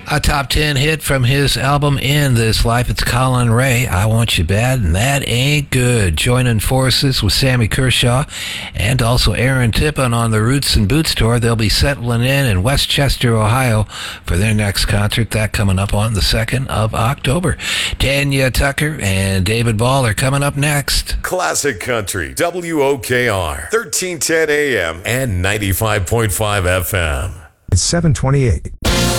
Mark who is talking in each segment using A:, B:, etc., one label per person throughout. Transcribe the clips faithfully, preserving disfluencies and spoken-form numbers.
A: A top ten hit from his album In This Life. It's Colin Ray, I Want You Bad, and That Ain't Good. Joining forces with Sammy Kershaw and also Aaron Tippin on the Roots and Boots tour. They'll be settling in in Westchester, Ohio for their next concert. That coming up on the second of October. Tanya Tucker and David Ball are coming up next.
B: Classic Country, W O K R, thirteen ten A M and ninety-five point five F M.
C: It's seven twenty-eight.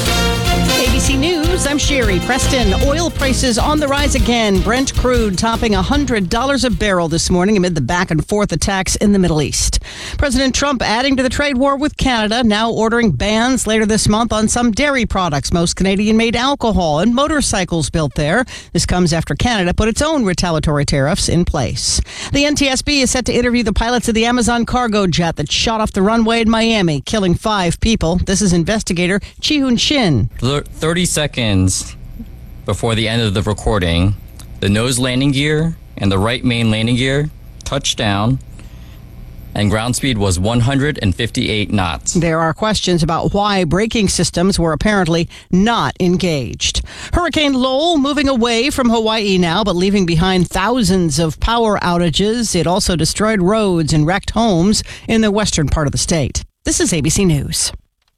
D: A B C News, I'm Sherry Preston. Oil prices on the rise again. Brent crude topping one hundred dollars a barrel this morning amid the back and forth attacks in the Middle East. President Trump adding to the trade war with Canada, now ordering bans later this month on some dairy products, most Canadian-made alcohol, and motorcycles built there. This comes after Canada put its own retaliatory tariffs in place. The N T S B is set to interview the pilots of the Amazon cargo jet that shot off the runway in Miami, killing five people. This is investigator Chi-Hoon Shin.
E: thirty seconds before the end of the recording, the nose landing gear and the right main landing gear touched down, and ground speed was one hundred fifty-eight knots.
D: There are questions about why braking systems were apparently not engaged. Hurricane Lowell moving away from Hawaii now, but leaving behind thousands of power outages. It also destroyed roads and wrecked homes in the western part of the state. This is A B C News.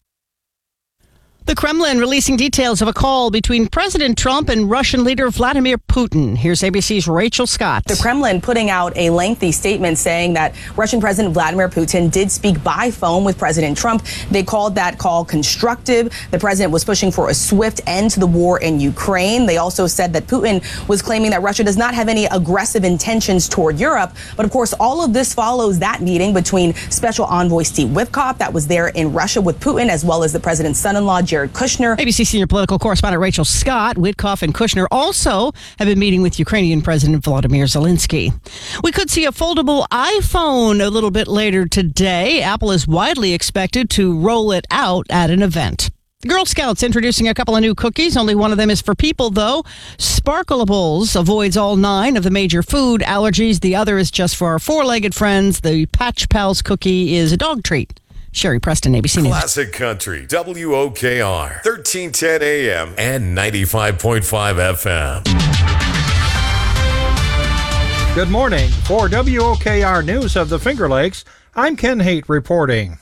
D: The Kremlin releasing details of a call between President Trump and Russian leader Vladimir Putin. Here's A B C's Rachel Scott.
F: The Kremlin putting out a lengthy statement saying that Russian President Vladimir Putin did speak by phone with President Trump. They called that call constructive. The president was pushing for a swift end to the war in Ukraine. They also said that Putin was claiming that Russia does not have any aggressive intentions toward Europe. But of course, all of this follows that meeting between Special Envoy Steve Witkoff that was there in Russia with Putin, as well as the president's son-in-law, Jared Kushner.
D: A B C senior political correspondent Rachel Scott. Witkoff and Kushner also have been meeting with Ukrainian President Volodymyr Zelensky. We could see a foldable iPhone a little bit later today. Apple is widely expected to roll it out at an event. The Girl Scouts introducing a couple of new cookies. Only one of them is for people, though. Sparkleables avoids all nine of the major food allergies. The other is just for our four-legged friends. The Patch Pals cookie is a dog treat. Sherry Preston, A B C News.
B: Classic Country, W O K R, thirteen ten A M and ninety-five point five F M.
G: Good morning. For W O K R News of the Finger Lakes, I'm Ken Haight reporting.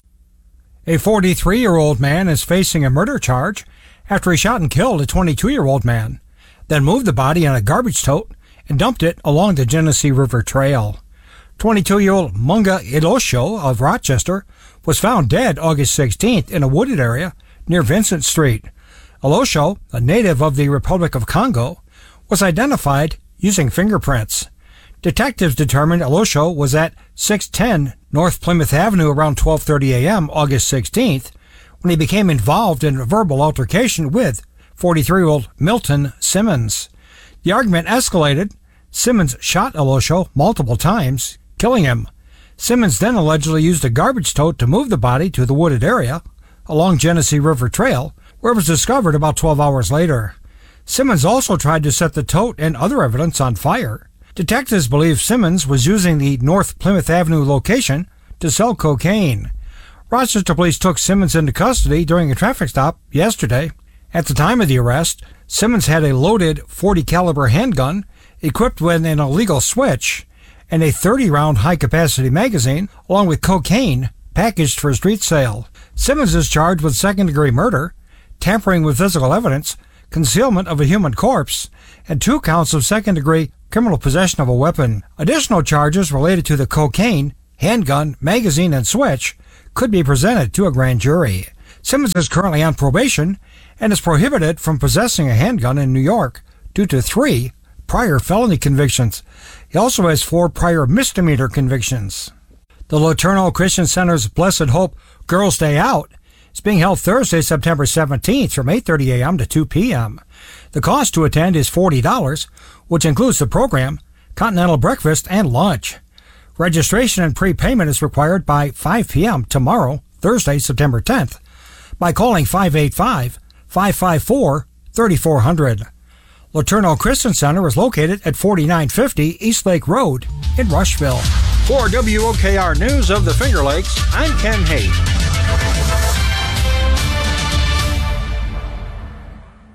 G: A forty-three-year-old man is facing a murder charge after he shot and killed a twenty-two-year-old man, then moved the body on a garbage tote and dumped it along the Genesee River Trail. twenty-two-year-old Munga Ilosho of Rochester was found dead August sixteenth in a wooded area near Vincent Street. Ilosho, a native of the Republic of Congo, was identified using fingerprints. Detectives determined Ilosho was at six ten North Plymouth Avenue around twelve thirty a.m. August sixteenth when he became involved in a verbal altercation with forty-three-year-old Milton Simmons. The argument escalated. Simmons shot Ilosho multiple times, killing him. Simmons then allegedly used a garbage tote to move the body to the wooded area along Genesee River Trail, where it was discovered about twelve hours later. Simmons also tried to set the tote and other evidence on fire. Detectives believe Simmons was using the North Plymouth Avenue location to sell cocaine. Rochester police took Simmons into custody during a traffic stop yesterday. At the time of the arrest, Simmons had a loaded forty caliber handgun equipped with an illegal switch and a thirty-round high-capacity magazine, along with cocaine packaged for street sale. Simmons is charged with second-degree murder, tampering with physical evidence, concealment of a human corpse, and two counts of second-degree criminal possession of a weapon. Additional charges related to the cocaine, handgun, magazine, and switch could be presented to a grand jury. Simmons is currently on probation and is prohibited from possessing a handgun in New York due to three prior felony convictions. He also has four prior misdemeanor convictions. The Laterno Christian Center's Blessed Hope Girls' Day Out is being held Thursday, September seventeenth from eight thirty a.m. to two p.m. The cost to attend is forty dollars, which includes the program, continental breakfast, and lunch. Registration and prepayment is required by five p.m. tomorrow, Thursday, September tenth, by calling five eight five, five five four, three four zero zero. Laterno Christian Center is located at forty-nine fifty East Lake Road in Rushville. For W O K R News of the Finger Lakes, I'm Ken Haight.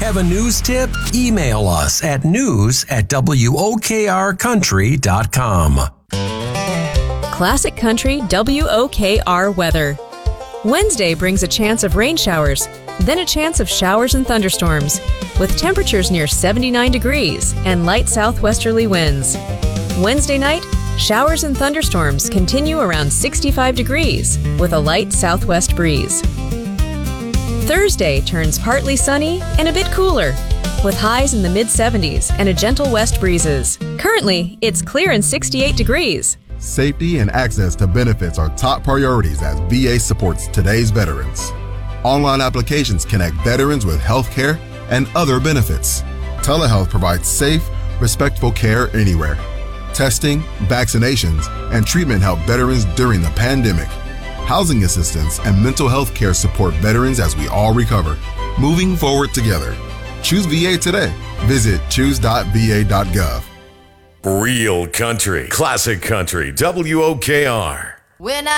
C: have a news tip? Email us at news at W O K R country dot com.
H: Classic Country W O K R weather. Wednesday brings a chance of rain showers, then a chance of showers and thunderstorms, with temperatures near seventy-nine degrees and light southwesterly winds. Wednesday night, showers and thunderstorms continue around sixty-five degrees with a light southwest breeze. Thursday turns partly sunny and a bit cooler, with highs in the mid seventies and a gentle west breezes. Currently, it's clear and sixty-eight degrees.
I: Safety and access to benefits are top priorities as V A supports today's veterans. Online applications connect veterans with health care and other benefits. Telehealth provides safe, respectful care anywhere. Testing, vaccinations, and treatment help veterans during the pandemic. Housing assistance and mental health care support veterans as we all recover. Moving forward together. Choose V A today. Visit choose dot V A dot gov.
B: Real country, classic country, W O K R.
J: When I